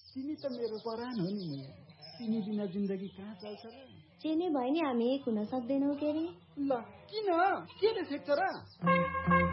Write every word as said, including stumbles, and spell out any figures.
तिमी त मेरो परान हो नि मुया। तिमी बिना जिन्दगी कहाँ चल्छ र? चेली भयो नि हामी एक हुन सक्दैनौ के रे? ल किन के रे फेक्छ र?